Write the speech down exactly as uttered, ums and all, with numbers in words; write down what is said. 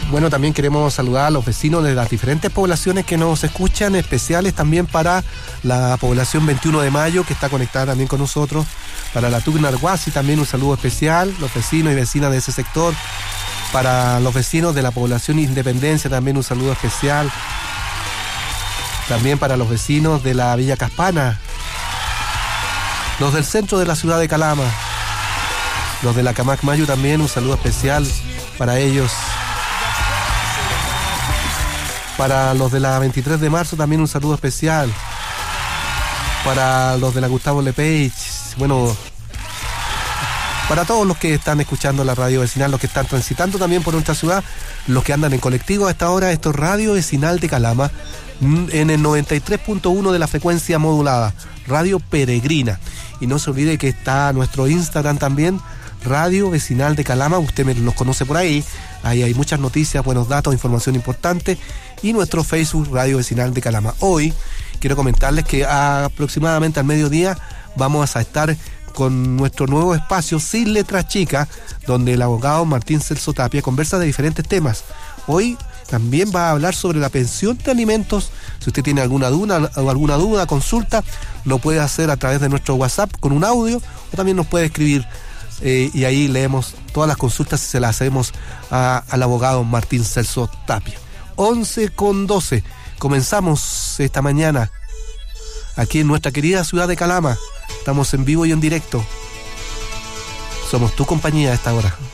Bueno, también queremos saludar a los vecinos de las diferentes poblaciones que nos escuchan, especiales también para la población veintiuno de mayo, que está conectada también con nosotros, para la Tugna Arhuaci también un saludo especial, los vecinos y vecinas de ese sector, para los vecinos de la población Independencia también un saludo especial, también para los vecinos de la Villa Caspana, los del centro de la ciudad de Calama, los de la Camac Mayo también un saludo especial para ellos. Para los de la veintitrés de marzo también un saludo especial. Para los de la Gustavo Lepage, bueno, para todos los que están escuchando la radio vecinal, los que están transitando también por nuestra ciudad, los que andan en colectivo a esta hora, esto es Radio Vecinal de Calama, en el noventa y tres punto uno de la frecuencia modulada, Radio Peregrina. Y no se olvide que está nuestro Instagram también, Radio Vecinal de Calama, usted me los conoce por ahí, ahí hay muchas noticias, buenos datos, información importante, y nuestro Facebook Radio Vecinal de Calama. Hoy quiero comentarles que aproximadamente al mediodía vamos a estar con nuestro nuevo espacio Sin Letras Chicas, donde el abogado Martín Celso Tapia conversa de diferentes temas. Hoy también va a hablar sobre la pensión de alimentos. Si usted tiene alguna duda o alguna duda, consulta, lo puede hacer a través de nuestro WhatsApp con un audio, o también nos puede escribir eh, y ahí leemos todas las consultas y se las hacemos a, al abogado Martín Celso Tapia. once con doce. Comenzamos esta mañana aquí en nuestra querida ciudad de Calama. Estamos en vivo y en directo. Somos tu compañía a esta hora.